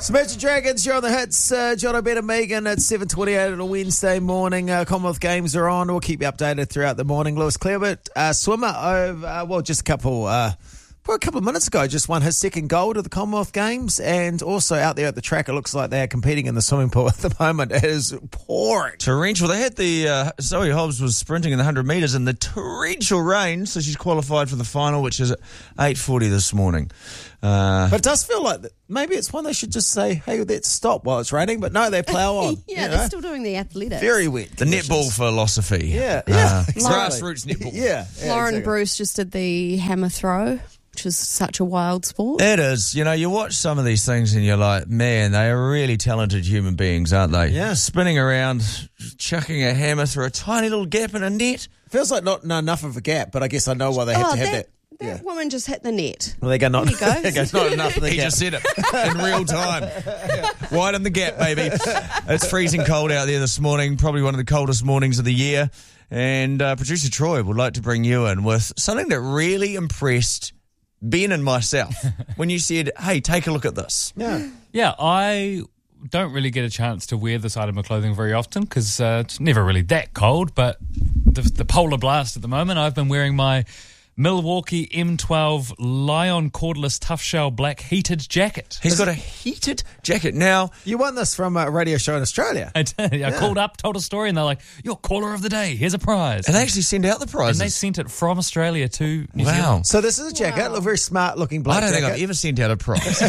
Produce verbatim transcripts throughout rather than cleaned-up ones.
Imagine Dragons, you're on the hits. Uh, Jono, Ben and Megan at seven twenty-eight on a Wednesday morning. Uh, Commonwealth Games are on. We'll keep you updated throughout the morning. Lewis Clearbert, uh, swimmer, over, uh, well, just a couple... Uh, Well, a couple of minutes ago, just won his second gold at the Commonwealth Games, and also out there at the track, it looks like they are competing in the swimming pool at the moment. It is pouring. Torrential. They had the, uh, Zoe Hobbs was sprinting in the one hundred metres in the torrential rain, so she's qualified for the final, which is at eight forty this morning. Uh, But it does feel like that maybe it's one they should just say, hey, let's stop while it's raining, but no, they plough on. yeah, you they're know? still doing the athletics. Very wet. the netball philosophy. Yeah, Uh, yeah, exactly. Grassroots netball. Yeah. yeah Lauren exactly. Bruce just did the hammer throw, which is such a wild sport. It is. You know, you watch some of these things and you're like, man, they are really talented human beings, aren't they? Yeah. Spinning around, chucking a hammer through a tiny little gap in a net. Feels like not, not enough of a gap, but I guess I know why they have oh, to have that, that. that Yeah. woman just hit the net. Well, they go not, There you go. they go, not enough of the He gap. just said it in real time. Widen the gap, baby. It's freezing cold out there this morning, probably one of the coldest mornings of the year. And uh, producer Troy would like to bring you in with something that really impressed Ben and myself when you said, hey, take a look at this. Yeah. Yeah, I don't really get a chance to wear this item of clothing very often because uh, it's never really that cold, but the, the polar blast at the moment, I've been wearing my Milwaukee M twelve Lion Cordless Tough Shell Black heated jacket. He's got a heated jacket. Now, You won this from a radio show in Australia. I, did. I called up, told a story, and they're like, you're caller of the day, here's a prize. and they actually send out the And prizes. they sent it from Australia to New Wow. Zealand. So this is a jacket, Wow. a very smart looking black I don't think jacket. I've ever sent out a prize.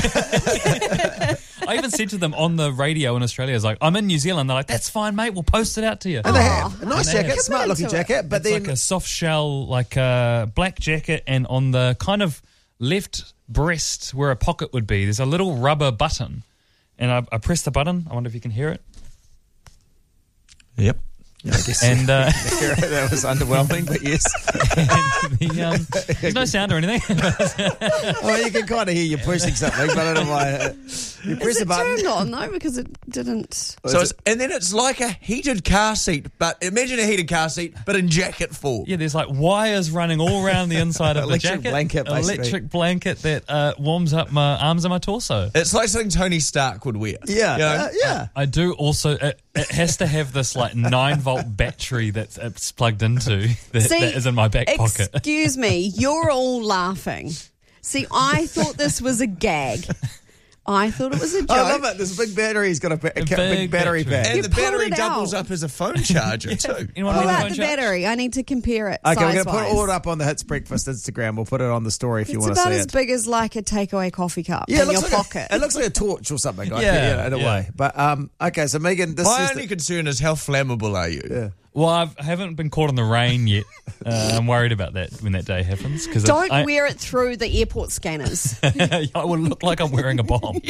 I even said to them on the radio in Australia, I was like, I'm in New Zealand. They're like, that's fine, mate, we'll post it out to you. And they have. A nice And they jacket, have. smart looking Committed to jacket, but It's then... like a soft shell, like a black jacket, and on the kind of left breast where a pocket would be, there's a little rubber button. And I, I press the button. I wonder if you can hear it. Yep. Yeah, I guess And, uh, that was underwhelming, but yes. and the, um, there's no sound or anything. Oh, you can kind of hear you pushing something, but I don't know why. Uh, you press Is the it button. turned on, though? Because it didn't... So it's, and then it's like a heated car seat, but imagine a heated car seat, but in jacket form. Yeah, there's like wires running all around the inside of the Electric jacket. blanket, basically. Electric blanket that uh, warms up my arms and my torso. It's like something Tony Stark would wear. Yeah, You know? uh, yeah. I do also, it, it has to have this like nine volt battery that's it's plugged into that, See, that is in my back pocket. Excuse me, you're all laughing. See, I thought this was a gag. I thought it was a joke. I love it. This big battery's got a, ba- a big, big battery battery. pack. And You the pulled battery it doubles out. up as a phone charger too. You want Pull to out the battery. I need to compare it. Okay, we're going to size-wise. put all it up on the Hits Breakfast Instagram. We'll put it on the story if you It's want to about see as it. big as like a takeaway coffee cup Yeah, it in looks your like pocket. A, it looks like a torch or something. Like, Yeah, yeah, in a yeah. way. But um, okay, so Megan, this My is only the, concern is how flammable are you? yeah. Well, I've, I haven't been caught in the rain yet. Uh, I'm worried about that when that day happens. Cause Don't I, wear it through the airport scanners. I will look like I'm wearing a bomb.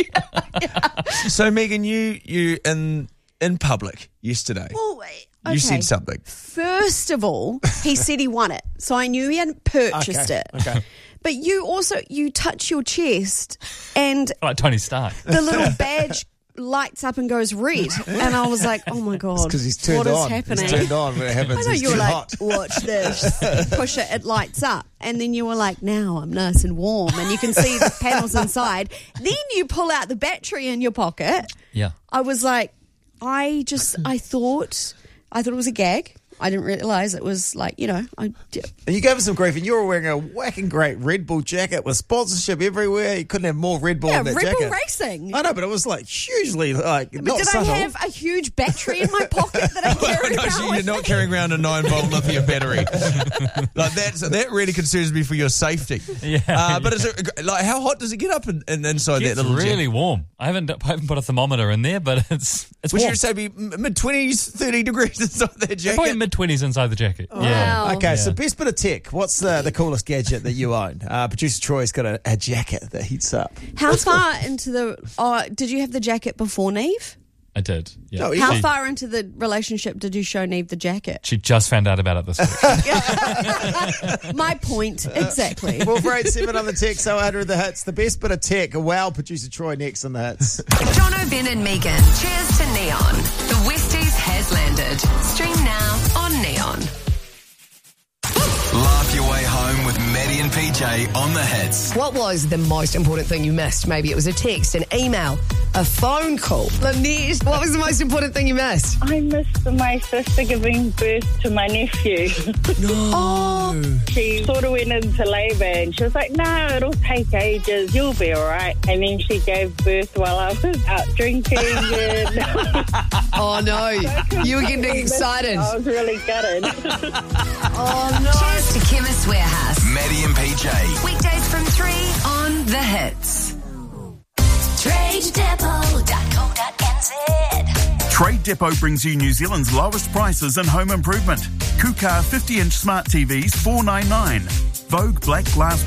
So Megan, you you in in public yesterday, Well, okay. you said something. First of all, he said he won it, so I knew he hadn't purchased Okay, it. okay. But you also you touch your chest, and Like Tony Stark. the little badge lights up and goes red, and I was like, "Oh my god!" Because he's turned what is on. happening? He's turned on when it happens. I know He's you were too like, hot. watch this, push it, it lights up. And then you were like, now I'm nice and warm. And you can see the panels inside. Then you pull out the battery in your pocket. Yeah. I was like, I just, I thought, I thought it was a gag. I didn't realise it was like, you know, I, And you gave us some grief, and you were wearing a whacking great Red Bull jacket with sponsorship everywhere. You couldn't have more Red Bull yeah, in that Red jacket. Bull Racing. I know, but it was like hugely like But not did subtle. I have a huge battery in my pocket that I carried No, around so with you're not me? carrying around a nine volt lithium battery. Like that, so that really concerns me for your safety. Yeah. Uh, but is it, like, how hot does it get up in, in, inside It's that little really jacket? warm. I haven't, I haven't put a thermometer in there, but it's it's Would warm. you say be mid twenties, thirty degrees inside that jacket? Probably mid twenties inside the jacket. Yeah. Wow. Okay, so Yeah. best bit of tech. What's the, the coolest gadget that you own? Uh, Producer Troy's got a, a jacket that heats up. How far into the, oh, did you have the jacket before Neve? I did. Yeah. No, How she, far into the relationship did you show Neve the jacket? she just found out about it this week. My point, exactly. four four eight seven on the text, oh one hundred the hits. The best bit of tech. Wow, Producer Troy next on the hits. Jono, Ben and Megan. Cheers to Neon. The Westies has landed. Stream now on Neon. Laugh off your way home with Maddie and P J on the hits. What was the most important thing you missed? Maybe it was a text, an email, a phone call. Lynette, what was the most important thing you missed? I missed my sister giving birth to my nephew. Oh. She sort of went into labour and she was like, no, it'll take ages, you'll be all right. And then she gave birth while I was out drinking. And Oh, no. You were getting excited. I was really gutted. Oh, no. Cheers to Chemist Warehouse. Maddie and P J. Weekdays from three on the hits. trade depot dot co dot n z. Trade Depot brings you New Zealand's lowest prices in home improvement. Kukar fifty inch smart T Vs four ninety-nine. Vogue black glass